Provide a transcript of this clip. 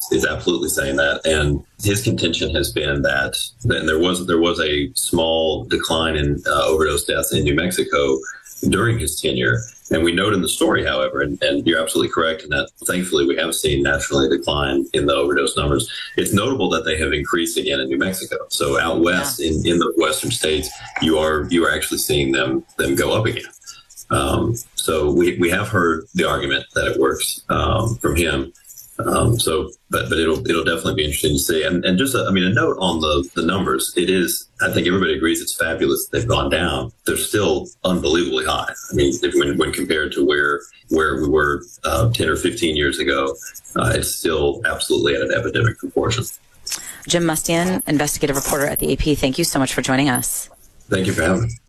is absolutely saying that, and his contention has been that there was a small decline in overdose deaths in New Mexico during his tenure. And we note in the story, however, and you're absolutely correct in that, thankfully, we have seen nationally a decline in the overdose numbers. It's notable that they have increased again in New Mexico. So out west, in the western states, you are actually seeing them go up again. So we have heard the argument that it works from him. But it'll definitely be interesting to see. And just a note on the numbers. It is, I think everybody agrees it's fabulous that they've gone down. They're still unbelievably high. I mean, when compared to where we were 10 or 15 years ago, it's still absolutely at an epidemic proportion. Jim Mustian, investigative reporter at the AP, thank you so much for joining us. Thank you for having me.